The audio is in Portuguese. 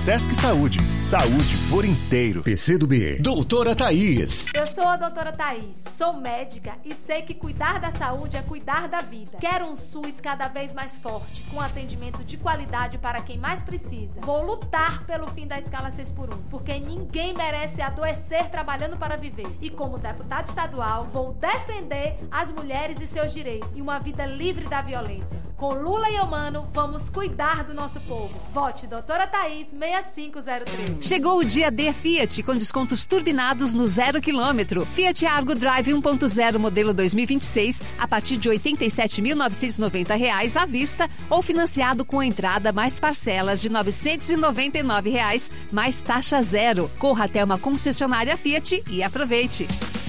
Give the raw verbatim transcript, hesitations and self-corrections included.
Sesc Saúde. Saúde por inteiro. P C do B. Doutora Thaís. Eu sou a doutora Thaís. Sou médica e sei que cuidar da saúde é cuidar da vida. Quero um SUS cada vez mais forte, com atendimento de qualidade para quem mais precisa. Vou lutar pelo fim da escala seis por um, porque ninguém merece adoecer trabalhando para viver. E como deputada estadual, vou defender as mulheres e seus direitos e uma vida livre da violência. Com Lula e Eumano, vamos cuidar do nosso povo. Vote doutora Thaís seis cinco zero três. Chegou o dia D Fiat com descontos turbinados no zero quilômetro. Fiat Argo Drive um ponto zero modelo dois mil e vinte e seis a partir de oitenta e sete mil novecentos e noventa reais à vista ou financiado com entrada mais parcelas de novecentos e noventa e nove reais mais taxa zero. Corra até uma concessionária Fiat e aproveite.